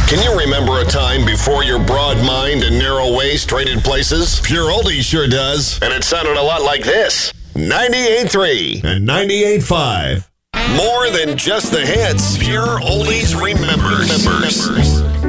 Can you remember a time before your broad mind and narrow waist traded places? Pure Oldies sure does. And it sounded a lot like this. 98.3 and 98.5. More than just the hits, Pure Oldies remembers.